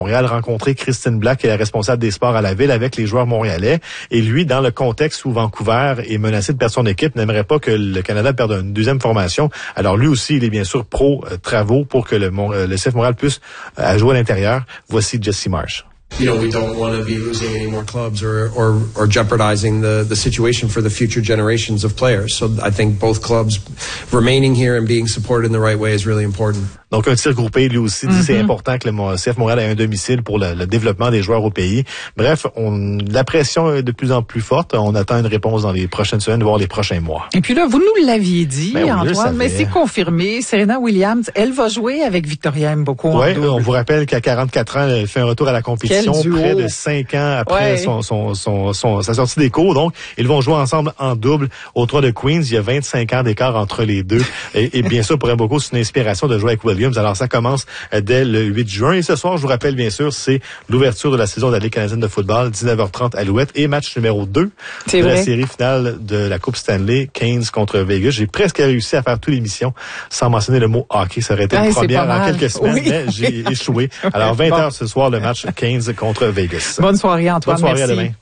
Montréal rencontré Christine Black, qui est la responsable des sports à la ville, avec les joueurs montréalais. Et lui, dans le contexte où Vancouver est menacé de perdre son équipe, n'aimerait pas que le Canada perde une deuxième formation. Alors lui aussi, il est bien sûr pro-travaux pour que le CF Montréal puisse jouer à l'intérieur. Voici Jesse Marsh. We don't want to be losing any more clubs or jeopardizing the situation for the future generations of players. So I think both clubs remaining here and being supported in the right way is really important. Donc, un tir groupé, lui aussi, dit c'est important que le CF Montréal ait un domicile pour le développement des joueurs au pays. Bref, la pression est de plus en plus forte. On attend une réponse dans les prochaines semaines, voire les prochains mois. Et puis là, vous nous l'aviez dit, oui, Antoine, mais c'est confirmé. Serena Williams, elle va jouer avec Victoria Mboko. Oui, on vous rappelle qu'à 44 ans, elle fait un retour à la compétition près de 5 ans après sa sortie des cours. Donc, ils vont jouer ensemble en double au Tour de Queens. Il y a 25 ans d'écart entre les deux. Et bien sûr, pour Mboko, c'est une inspiration de jouer avec Williams. Alors, ça commence dès le 8 juin. Et ce soir, je vous rappelle, bien sûr, c'est l'ouverture de la saison de la Ligue canadienne de football, 19h30 Alouette, et match numéro 2 de la série finale de la Coupe Stanley, Canes contre Vegas. J'ai presque réussi à faire toute l'émission sans mentionner le mot hockey. Ça aurait été une première en quelques semaines, mais j'ai échoué. Alors, 20h ce soir, le match Canes contre Vegas. Bonne soirée, Antoine. Bonne soirée, merci. À demain.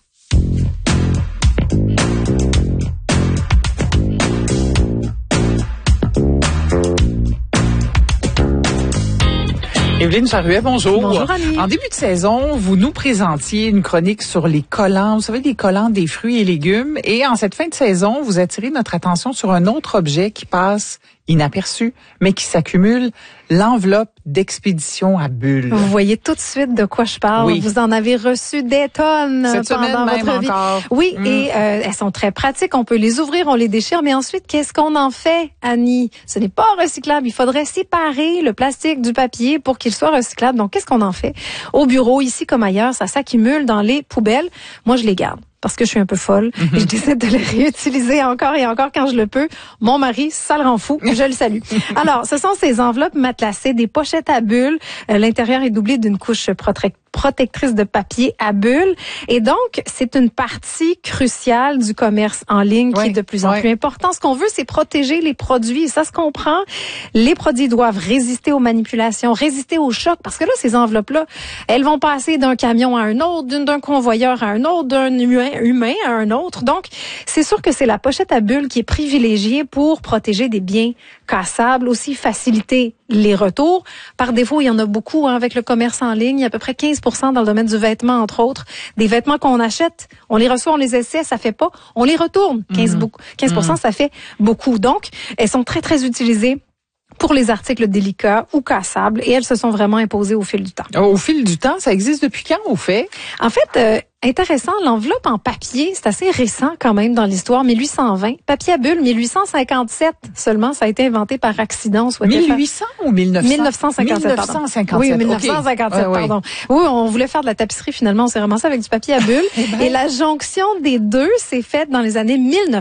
Evelyne Charuet, bonjour. Bonjour, Annie. En début de saison, vous nous présentiez une chronique sur les collants, vous savez, des collants des fruits et légumes. Et en cette fin de saison, vous attirez notre attention sur un autre objet qui passe inaperçu, mais qui s'accumule, l'enveloppe d'expédition à bulles. Vous voyez tout de suite de quoi je parle. Oui. Vous en avez reçu des tonnes Cette semaine pendant même votre vie. encore. Oui, et elles sont très pratiques. On peut les ouvrir, on les déchire, mais ensuite, qu'est-ce qu'on en fait, Annie? Ce n'est pas recyclable. Il faudrait séparer le plastique du papier pour qu'il soit recyclable. Donc, qu'est-ce qu'on en fait? Au bureau, ici comme ailleurs, ça s'accumule dans les poubelles. Moi, je les garde. Parce que je suis un peu folle. Et je décide de les réutiliser encore et encore quand je le peux. Mon mari, ça le rend fou. Je le salue. Alors, ce sont ces enveloppes matelassées, des pochettes à bulles. L'intérieur est doublé d'une couche protectrice de papier à bulles. Et donc, c'est une partie cruciale du commerce en ligne qui est de plus en plus important. Ce qu'on veut, c'est protéger les produits. Et ça se comprend. Les produits doivent résister aux manipulations, résister aux chocs. Parce que là, ces enveloppes-là, elles vont passer d'un camion à un autre, d'un convoyeur à un autre, d'un humain à un autre. Donc, c'est sûr que c'est la pochette à bulles qui est privilégiée pour protéger des biens cassables, aussi faciliter les retours. Par défaut, il y en a beaucoup avec le commerce en ligne. Il y a à peu près 15% dans le domaine du vêtement, entre autres. Des vêtements qu'on achète, on les reçoit, on les essaie, ça fait pas, on les retourne. 15%, ça fait beaucoup. Donc, elles sont très, très utilisées pour les articles délicats ou cassables, et elles se sont vraiment imposées au fil du temps. Au fil du temps, ça existe depuis quand, au fait? En fait, intéressant, l'enveloppe en papier, c'est assez récent quand même dans l'histoire, 1820. Papier à bulles, 1857 seulement, ça a été inventé par accident. 1800 ou 1900? 1957, 1957. Oui, 1957, pardon. Oui, on voulait faire de la tapisserie, finalement, on s'est ramassé avec du papier à bulles. Et la jonction des deux s'est faite dans les années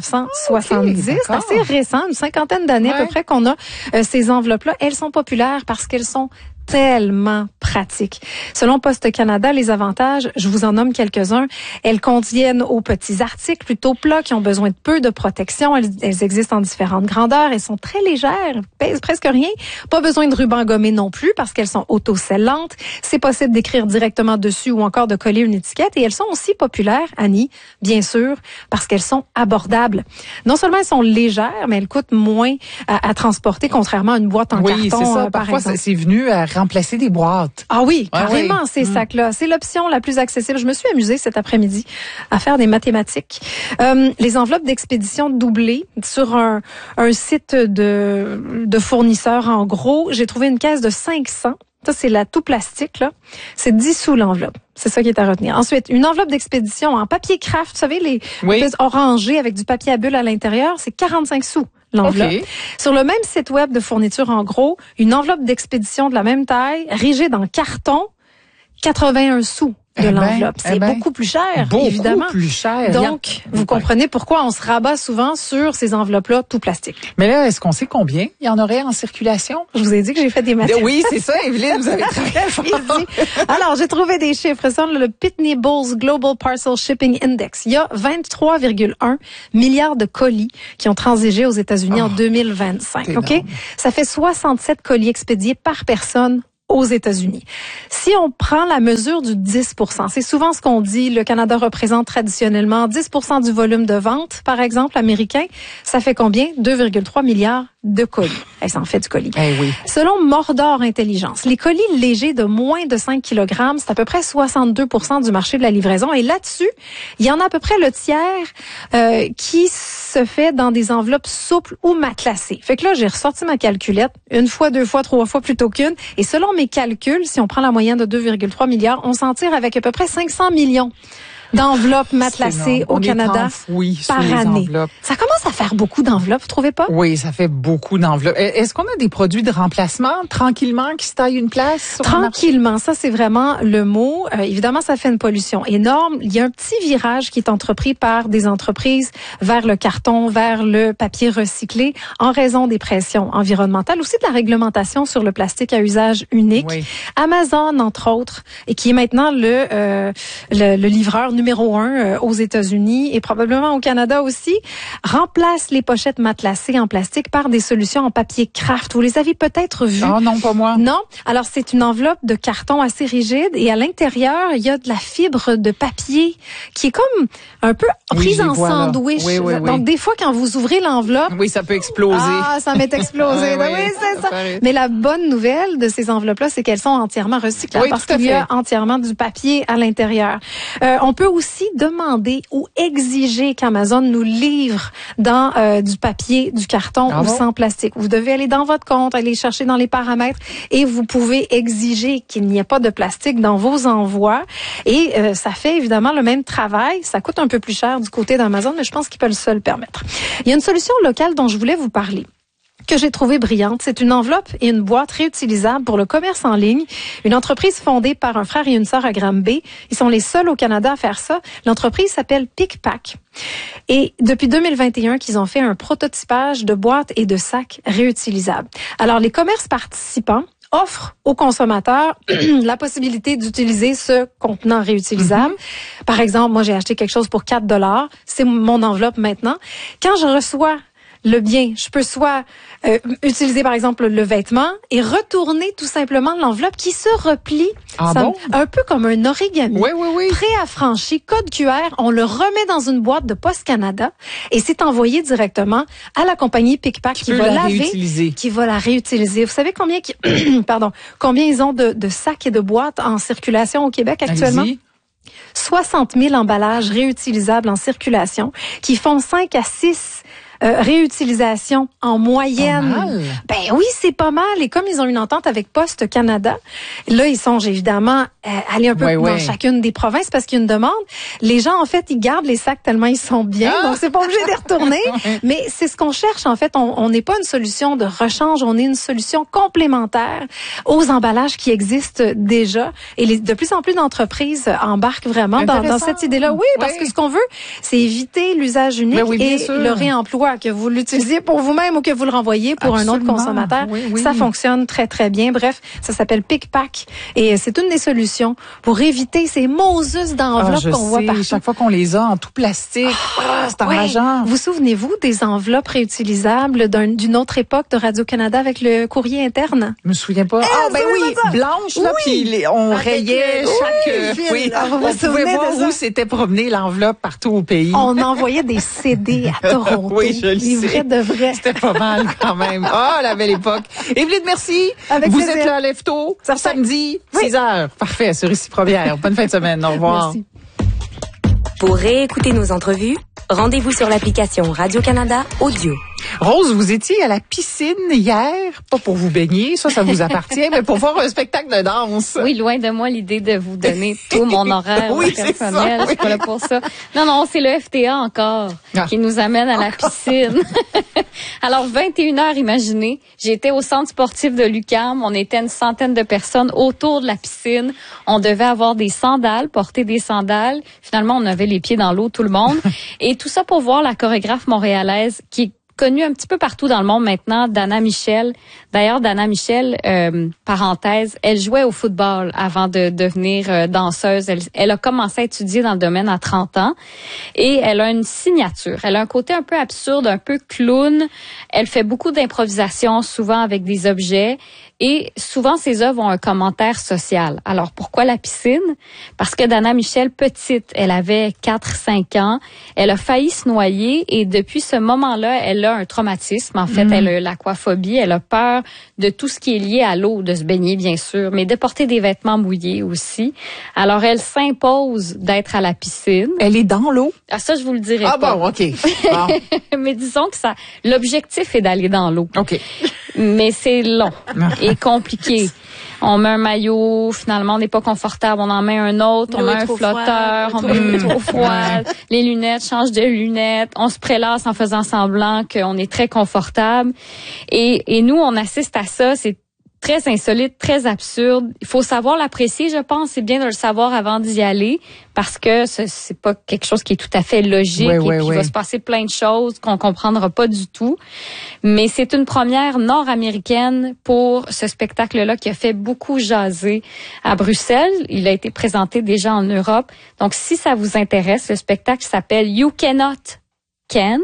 1970. C'est assez récent, une cinquantaine d'années à peu près qu'on a ces enveloppes-là. Elles sont populaires parce qu'elles sont tellement pratique. Selon Poste Canada, les avantages, je vous en nomme quelques-uns. Elles contiennent aux petits articles plutôt plats qui ont besoin de peu de protection. Elles existent en différentes grandeurs. Elles sont très légères, pèsent presque rien. Pas besoin de ruban gommé non plus parce qu'elles sont autoscellantes. C'est possible d'écrire directement dessus ou encore de coller une étiquette. Et elles sont aussi populaires, Annie, bien sûr, parce qu'elles sont abordables. Non seulement elles sont légères, mais elles coûtent moins à transporter, contrairement à une boîte en carton. Oui, c'est ça. Parfois, c'est venu à remplacer des boîtes. Ah oui, carrément, ces sacs-là. C'est l'option la plus accessible. Je me suis amusée cet après-midi à faire des mathématiques. Les enveloppes d'expédition doublées sur un site de fournisseurs, en gros, j'ai trouvé une caisse de 500. Ça, c'est la tout plastique, là. C'est 10 sous l'enveloppe. C'est ça qui est à retenir. Ensuite, une enveloppe d'expédition en papier craft. Vous savez, les orangés avec du papier à bulles à l'intérieur, c'est 45 sous. L'enveloppe. Okay. Sur le même site web de fourniture, en gros, une enveloppe d'expédition de la même taille, rigide en carton, 81 sous de l'enveloppe. C'est beaucoup plus cher, évidemment. Beaucoup plus cher. Donc, vous comprenez pourquoi on se rabat souvent sur ces enveloppes-là tout plastique. Mais là, est-ce qu'on sait combien il y en aurait en circulation? Je vous ai dit que j'ai fait des mathématiques. Oui, c'est ça, Evelyne, vous avez très fort. Alors, j'ai trouvé des chiffres. Ça, le Pitney Bowes Global Parcel Shipping Index. Il y a 23,1 milliards de colis qui ont transigé aux États-Unis en 2025. OK? Ça fait 67 colis expédiés par personne aux États-Unis. Si on prend la mesure du 10%, c'est souvent ce qu'on dit, le Canada représente traditionnellement 10% du volume de vente, par exemple, américain. Ça fait combien? 2,3 milliards de colis. Ça en fait du colis. Eh oui. Selon Mordor Intelligence, les colis légers de moins de 5 kg, c'est à peu près 62% du marché de la livraison. Et là-dessus, il y en a à peu près le tiers qui se fait dans des enveloppes souples ou matelassées. Fait que là, j'ai ressorti ma calculette, une fois, deux fois, trois fois plutôt qu'une. Et selon mes calculs, si on prend la moyenne de 2,3 milliards, on s'en tire avec à peu près 500 millions d'enveloppes matelassées au Canada par année. Enveloppes. Ça commence à faire beaucoup d'enveloppes, vous trouvez pas? Oui, ça fait beaucoup d'enveloppes. Est-ce qu'on a des produits de remplacement tranquillement qui se taillent une place? Tranquillement, ça c'est vraiment le mot. Évidemment, ça fait une pollution énorme. Il y a un petit virage qui est entrepris par des entreprises vers le carton, vers le papier recyclé en raison des pressions environnementales, aussi de la réglementation sur le plastique à usage unique. Oui. Amazon, entre autres, et qui est maintenant le livreur numéro 1 aux États-Unis et probablement au Canada aussi, remplace les pochettes matelassées en plastique par des solutions en papier craft. Vous les avez peut-être vues. Ah non, pas moi. Non. Alors, c'est une enveloppe de carton assez rigide et à l'intérieur, il y a de la fibre de papier qui est comme un peu prise en sandwich. Oui. Donc, des fois, quand vous ouvrez l'enveloppe... Oui, ça peut exploser. Ah, ça m'est explosé. oui, c'est ça. Mais la bonne nouvelle de ces enveloppes-là, c'est qu'elles sont entièrement recyclables parce qu'il y a entièrement du papier à l'intérieur. On peut aussi demander ou exiger qu'Amazon nous livre dans du papier, du carton ou sans plastique. Vous devez aller dans votre compte, aller chercher dans les paramètres et vous pouvez exiger qu'il n'y ait pas de plastique dans vos envois. Et ça fait évidemment le même travail. Ça coûte un peu plus cher du côté d'Amazon, mais je pense qu'ils peuvent se le permettre. Il y a une solution locale dont je voulais vous parler, que j'ai trouvé brillante. C'est une enveloppe et une boîte réutilisables pour le commerce en ligne. Une entreprise fondée par un frère et une sœur à Granby. Ils sont les seuls au Canada à faire ça. L'entreprise s'appelle PicPac. Et depuis 2021 qu'ils ont fait un prototypage de boîtes et de sacs réutilisables. Alors, les commerces participants offrent aux consommateurs la possibilité d'utiliser ce contenant réutilisable. Par exemple, moi, j'ai acheté quelque chose pour 4 $. C'est mon enveloppe maintenant. Quand je reçois le bien, je peux soit utiliser par exemple le vêtement et retourner tout simplement l'enveloppe qui se replie un peu comme un origami. Oui. Préaffranchi, code QR, on le remet dans une boîte de Poste Canada et c'est envoyé directement à la compagnie PicPac qui va la réutiliser. Qui va la réutiliser. Vous savez combien combien ils ont de sacs et de boîtes en circulation au Québec actuellement? Allez-y. 60 000 emballages réutilisables en circulation qui font 5 à 6 réutilisation en moyenne. Pas mal. Ben oui, c'est pas mal. Et comme ils ont une entente avec Poste Canada, là, ils songent évidemment aller un peu dans chacune des provinces parce qu'il y a une demande. Les gens, en fait, ils gardent les sacs tellement ils sont bien, donc c'est pas obligé de les retourner. Mais c'est ce qu'on cherche, en fait. On n'est pas une solution de rechange, on est une solution complémentaire aux emballages qui existent déjà. Et de plus en plus d'entreprises embarquent vraiment dans cette idée-là. Oui, parce que ce qu'on veut, c'est éviter l'usage unique et le réemploi, que vous l'utilisiez pour vous-même ou que vous le renvoyez pour un autre consommateur. Ça fonctionne très, très bien. Bref, ça s'appelle PicPac et c'est une des solutions pour éviter ces Moses d'enveloppes qu'on voit partout. Chaque fois qu'on les a en tout plastique, c'est enrageant. Vous souvenez-vous des enveloppes réutilisables d'une autre époque de Radio-Canada avec le courrier interne? Je me souviens pas. Blanche, là, puis on rayait chaque... on pouvait voir où s'était promené l'enveloppe partout au pays. On envoyait des CD à Toronto. Je le sais. De vrai. C'était pas mal quand même. La belle époque. Evelyne, merci. Vous êtes là à Lève-Tôt, samedi, 6h. Parfait, sur Ici Première. Bonne fin de semaine. Au revoir. Merci. Pour réécouter nos entrevues, rendez-vous sur l'application Radio-Canada Audio. Rose, vous étiez à la piscine hier, pas pour vous baigner, ça vous appartient, mais pour voir un spectacle de danse. Oui, loin de moi l'idée de vous donner tout mon horaire personnel. Je suis pas là pour ça. Non, c'est le FTA encore qui nous amène à la piscine. Alors, 21h, imaginez, j'étais au centre sportif de l'UQAM, on était une centaine de personnes autour de la piscine. On devait avoir des sandales, porter des sandales. Finalement, on avait les pieds dans l'eau, tout le monde. Et tout ça pour voir la chorégraphe montréalaise qui est connue un petit peu partout dans le monde maintenant, Dana Michel. D'ailleurs, Dana Michel, parenthèse, elle jouait au football avant de devenir danseuse. Elle a commencé à étudier dans le domaine à 30 ans et elle a une signature. Elle a un côté un peu absurde, un peu clown. Elle fait beaucoup d'improvisation, souvent avec des objets. Et souvent, ses œuvres ont un commentaire social. Alors, pourquoi la piscine? Parce que Dana Michel, petite, elle avait 4-5 ans, elle a failli se noyer et depuis ce moment-là, elle a un traumatisme. En fait, elle a l'aquaphobie, elle a peur de tout ce qui est lié à l'eau, de se baigner, bien sûr, mais de porter des vêtements mouillés aussi. Alors, elle s'impose d'être à la piscine. Elle est dans l'eau? Ah, ça, je vous le dirai pas. Ah bon, OK. Bon. Mais disons que l'objectif est d'aller dans l'eau. OK. Mais c'est long et compliqué. On met un maillot, finalement, on n'est pas confortable. On en met un autre, on met un flotteur, on met trop froid. Les lunettes, change de lunettes. On se prélasse en faisant semblant qu'on est très confortable. Et nous, on assiste à ça. C'est très insolite, très absurde. Il faut savoir l'apprécier, je pense. C'est bien de le savoir avant d'y aller parce que c'est pas quelque chose qui est tout à fait logique et puis il va se passer plein de choses qu'on comprendra pas du tout. Mais c'est une première nord-américaine pour ce spectacle-là qui a fait beaucoup jaser à Bruxelles. Il a été présenté déjà en Europe. Donc, si ça vous intéresse, le spectacle s'appelle You Cannot Can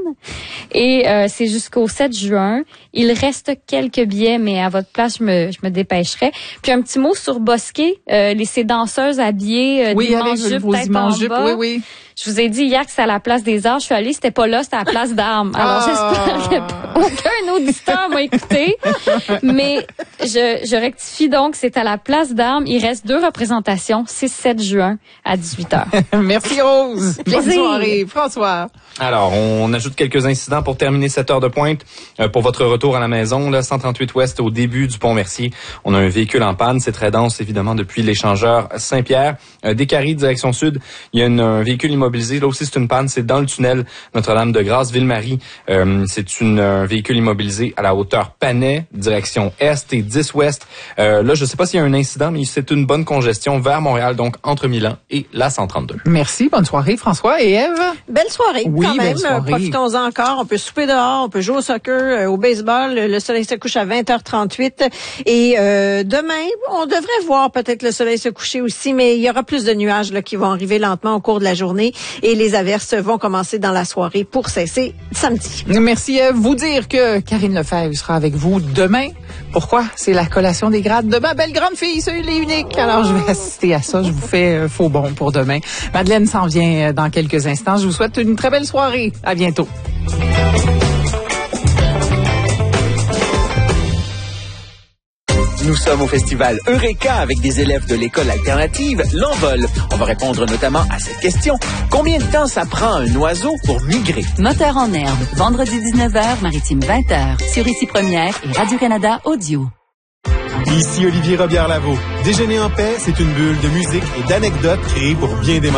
et c'est jusqu'au 7 juin. Il reste quelques billets, mais à votre place, je me dépêcherai. Puis un petit mot sur Bosquet, ces danseuses habillées d'immenses-jupes, tête en bas. Oui. Je vous ai dit hier que c'est à la place des Arts. Je suis allée, c'était pas là, c'était à la place d'Armes. Alors j'espère que aucun auditeur m'a écouté. Mais je rectifie donc, c'est à la place d'Armes. Il reste 2 représentations, 6-7 juin à 18h. Merci Rose. Plaisir. Bonne soirée. François. Alors, on ajoute quelques incidents pour terminer cette heure de pointe. Pour votre retour à la maison, là, 138 Ouest, au début du pont Mercier, on a un véhicule en panne. C'est très dense, évidemment, depuis l'échangeur Saint-Pierre. Des Caries, direction sud, il y a un véhicule immobilisé. Là aussi, c'est une panne. C'est dans le tunnel Notre-Dame-de-Grâce, Ville-Marie. C'est un véhicule immobilisé à la hauteur Panay, direction est et 10 ouest. Là, je sais pas s'il y a un incident, mais c'est une bonne congestion vers Montréal, donc entre Milan et la 132. Merci. Bonne soirée, François et Ève. Belle soirée. Oui, quand même, profitons-en encore. On peut souper dehors, on peut jouer au soccer, au baseball. Le soleil se couche à 20h38. Et demain, on devrait voir peut-être le soleil se coucher aussi, mais il y aura plus de nuages là, qui vont arriver lentement au cours de la journée. Et les averses vont commencer dans la soirée pour cesser samedi. Merci. Vous dire que Karine Lefebvre sera avec vous demain. Pourquoi? C'est la collation des grades de ma belle grande fille, seule et unique. Alors, je vais assister à ça. Je vous fais faux bon pour demain. Madeleine s'en vient dans quelques instants. Je vous souhaite une très belle soirée. À bientôt. Nous sommes au festival Eureka avec des élèves de l'école alternative L'Envol. On va répondre notamment à cette question. Combien de temps ça prend un oiseau pour migrer? Moteur en herbe, vendredi 19h, maritime 20h, sur Ici Première et Radio-Canada Audio. Ici Olivier Robillard-Lavaux. Déjeuner en paix, c'est une bulle de musique et d'anecdotes créée pour bien démarrer